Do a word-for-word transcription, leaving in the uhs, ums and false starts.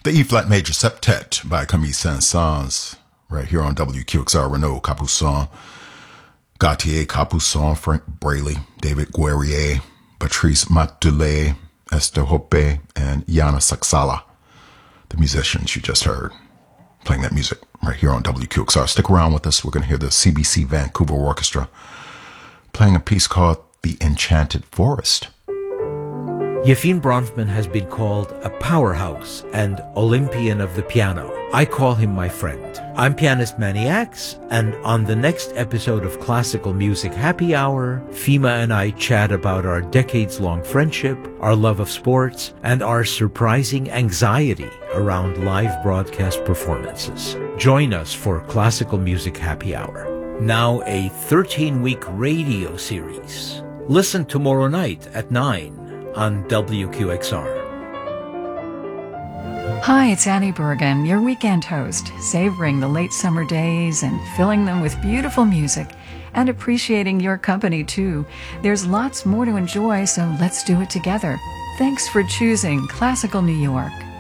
The E-flat major septet by Camille Saint-Saëns, right here on W Q X R. Renaud Capuçon, Gautier Capuçon, Frank Braley, David Guerrier, Patrice Matoulet, Esther Hoppe, and Yana Saksala, the musicians you just heard, playing that music right here on W Q X R. Stick around with us. We're going to hear the C B C Vancouver Orchestra playing a piece called The Enchanted Forest. Yefim Bronfman has been called a powerhouse and Olympian of the piano. I call him my friend. I'm pianist Manny Axe, and on the next episode of Classical Music Happy Hour, Fima and I chat about our decades-long friendship, our love of sports, and our surprising anxiety around live broadcast performances. Join us for Classical Music Happy Hour, now a thirteen-week radio series. Listen tomorrow night at nine on W Q X R. Hi, it's Annie Bergen, your weekend host, savoring the late summer days and filling them with beautiful music and appreciating your company too. There's lots more to enjoy, so let's do it together. Thanks for choosing Classical New York.